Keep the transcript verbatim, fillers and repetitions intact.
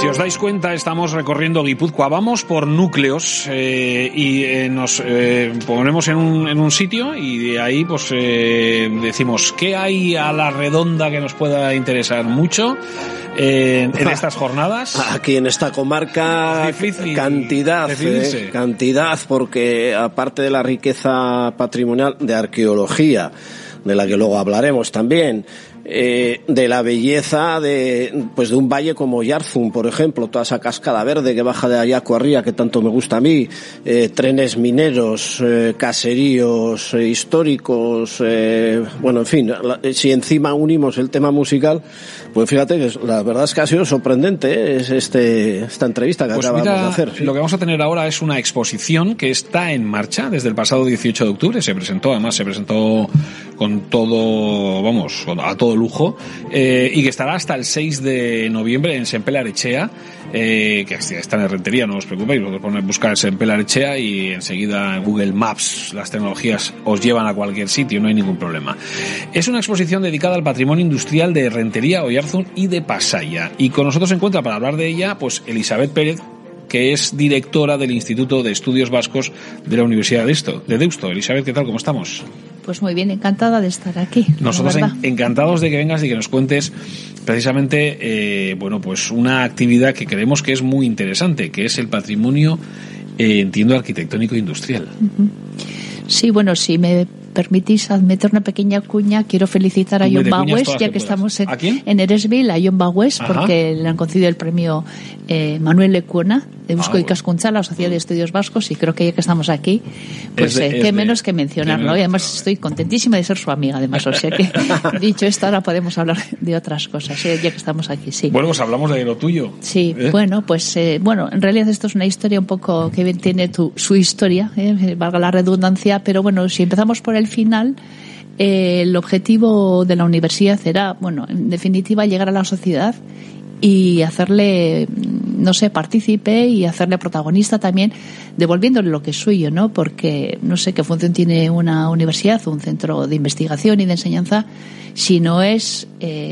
Si os dais cuenta, estamos recorriendo Guipúzcoa. Vamos por núcleos eh, y eh, nos eh, ponemos en un, en un sitio y de ahí pues eh, decimos ¿qué hay a la redonda que nos pueda interesar mucho eh, en estas jornadas? Aquí en esta comarca, difícil cantidad, eh, cantidad, porque aparte de la riqueza patrimonial de arqueología, de la que luego hablaremos también, Eh, de la belleza de pues de un valle como Yarzun, por ejemplo, toda esa cascada verde que baja de Ayaco arriba, que tanto me gusta a mí, eh, trenes mineros, eh, caseríos eh, históricos, eh, bueno, en fin, la, si encima unimos el tema musical, pues fíjate que la verdad es que ha sido sorprendente eh, es este esta entrevista que pues acabamos mira, de hacer. ¿Sí? Lo que vamos a tener ahora es una exposición que está en marcha desde el pasado dieciocho de octubre, se presentó, además se presentó con todo, vamos, a todo lujo, eh, y que estará hasta el seis de noviembre en Sempel Arechea, eh, que está en Rentería, no os preocupéis, vosotros buscar Sempel Arechea y enseguida Google Maps, las tecnologías os llevan a cualquier sitio, no hay ningún problema. Es una exposición dedicada al patrimonio industrial de Rentería, Oyarzun y de Pasaia, y con nosotros se encuentra para hablar de ella pues Elisabet Pérez, que es directora del Instituto de Estudios Vascos de la Universidad de Deusto. De Deusto. Elisabet, ¿qué tal? ¿Cómo estamos? Pues muy bien, encantada de estar aquí. Nosotros en, encantados de que vengas y que nos cuentes precisamente, eh, bueno, pues una actividad que creemos que es muy interesante, que es el patrimonio, eh, entiendo, arquitectónico e industrial. Uh-huh. Sí, bueno, si me permitís meter una pequeña cuña, quiero felicitar a John Baues, ya que, que estamos en, en Eresville, a John Baues, porque le han concedido el premio eh, Manuel Lecuona de Eusko ah, Ikaskuntza, la Sociedad de Estudios Vascos, y creo que ya que estamos aquí, pues de, eh, qué de, menos que mencionarlo. Y además estoy contentísima de ser su amiga, además, o sea que dicho esto, ahora podemos hablar de otras cosas, ¿eh? Ya que estamos aquí, sí. Bueno, pues hablamos de lo tuyo. Sí, ¿eh? bueno, pues eh, bueno, en realidad esto es una historia un poco que tiene tu, su historia, eh, valga la redundancia, pero bueno, si empezamos por el final, eh, el objetivo de la universidad era, bueno, en definitiva, llegar a la sociedad y hacerle, no sé, partícipe y hacerle protagonista también, devolviéndole lo que es suyo, ¿no? Porque no sé qué función tiene una universidad o un centro de investigación y de enseñanza si no es eh,